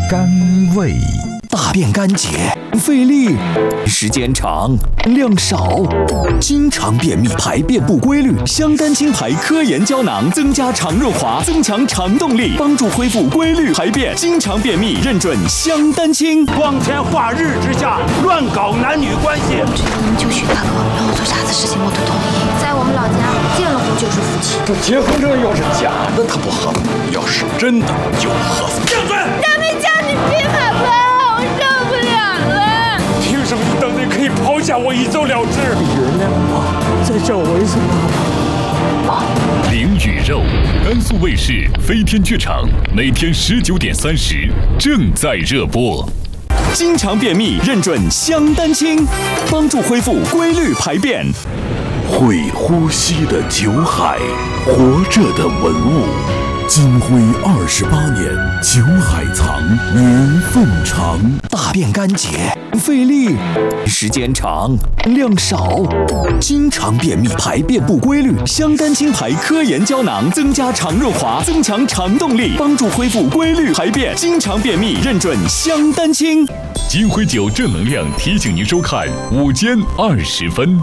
甘味。大便干结，费力，时间长，量少，经常便秘，排便不规律。香丹清排科研胶囊增加肠润滑，增强肠动力，帮助恢复规律排便。经常便秘，认准香丹清。 光天化日之下乱搞男女关系， 我觉得你们就许大哥，让我做啥子事情我都同意。在我们老家，结了婚就是夫妻。 这结婚证要是假的，他不喝；要是真的，就喝。 闭嘴！ 咱们家你别害怕。受不了了！ 凭什么你当年可以抛下我一走了之？ 原谅我，再叫我一声爸爸。 灵与肉，甘肃卫视飞天剧场，每天19:30正在热播。 经常便秘，认准香丹清，帮助恢复规律排便。 会呼吸的酒海，活着的文物。金辉28年，酒海藏，年份长。 大便干结，费力，时间长，量少，经常便秘，排便不规律。香丹清排科研胶囊增加肠润滑，增强肠动力，帮助恢复规律排便。经常便秘，认准香丹清。 金辉酒正能量提醒您收看午间20分。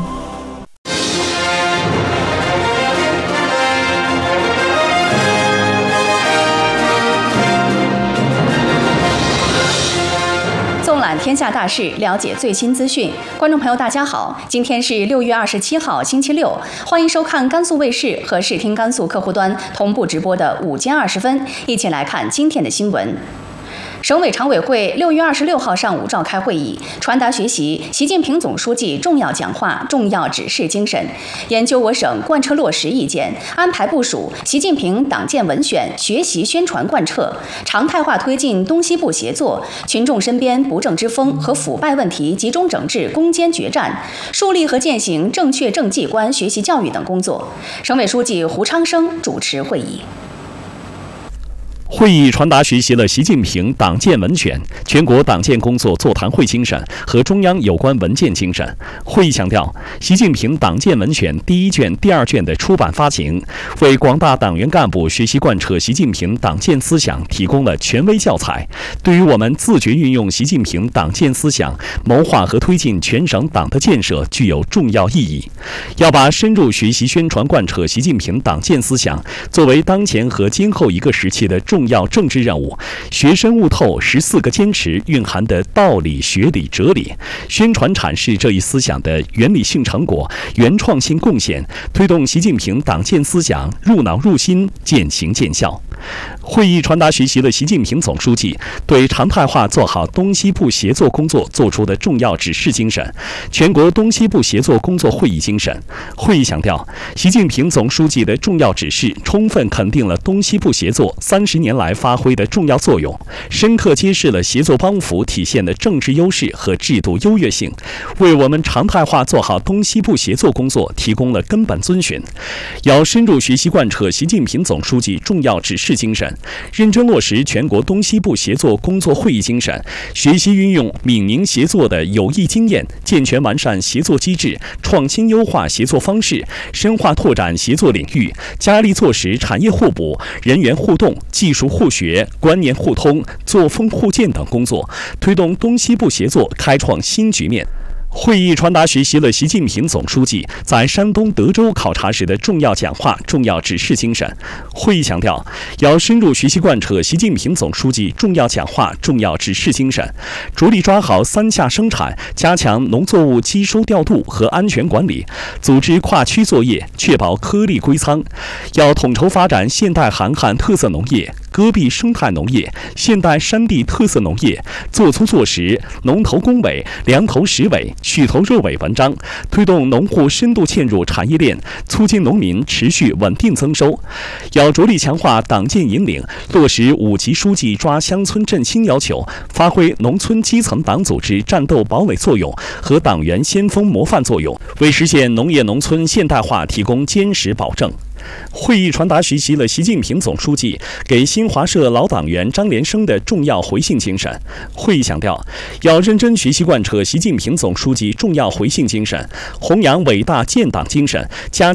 天下大事，了解最新资讯。观众朋友，大家好，今天是6月27号，星期六，欢迎收看甘肃卫视和视听甘肃客户端同步直播的午间20分，一起来看今天的新闻。省委常委会6月26号上午召开会议，传达学习习近平总书记重要讲话、重要指示精神，研究我省贯彻落实意见，安排部署习近平党建文选学习宣传贯彻，常态化推进东西部协作，群众身边不正之风和腐败问题集中整治攻坚决战，树立和践行正确正绩观学习教育等工作。省委书记胡昌生主持会议。 会议传达学习了习近平党建文选全国党建工作座谈会精神和中央有关文件精神。会议强调，习近平党建文选第1卷、第2卷的出版发行，为广大党员干部学习贯彻习近平党建思想提供了权威教材，对于我们自觉运用习近平党建思想，谋划和推进全省党的建设具有重要意义。要把深入学习宣传贯彻习近平党建思想作为当前和今后一个时期的重要政治任务，学深悟透14个坚持蕴含的道理、学理、哲理，宣传阐释这一思想的原理性成果、原创性贡献，推动习近平党建思想入脑入心、渐行渐效。会议传达学习了习近平总书记对常态化做好东西部协作工作作出的重要指示精神，全国东西部协作工作会议精神。会议强调，习近平总书记的重要指示充分肯定了东西部协作30年来发挥的重要作用，深刻揭示了协作帮扶体现的政治优势和制度优越性，为我们常态化做好东西部协作工作提供了根本遵循。要深入学习贯彻习近平总书记重要指示精神，认真落实全国东西部协作工作会议精神，学习运用闽宁协作的有益经验，健全完善协作机制，创新优化协作方式，深化拓展协作领域，加力做实产业互补、人员互动、技术互学、观念互通、作风互鉴等工作，推动东西部协作开创新局面。会议传达学习了习近平总书记在山东德州考察时的重要讲话、重要指示精神。会议强调，要深入学习贯彻习近平总书记重要讲话、重要指示精神，着力抓好3下生产，加强农作物基收调度和安全管理，组织跨区作业，确保颗粒归仓。要统筹发展现代寒旱特色农业、戈壁生态农业、现代山地特色农业，做粗做实，农头工尾，粮头实尾，畜头肉尾文章，推动农户深度嵌入产业链，促进农民持续稳定增收。要着力强化党建引领，落实5级书记抓乡村振兴要求，发挥农村基层党组织战斗堡垒作用和党员先锋模范作用，为实现农业农村现代化提供坚实保证。会议传达学习了习近平总书记给新华社老党员张连生的重要回信精神。会议强调，要认真学习贯彻习近平总书记重要回信精神，弘扬伟大建党精神，加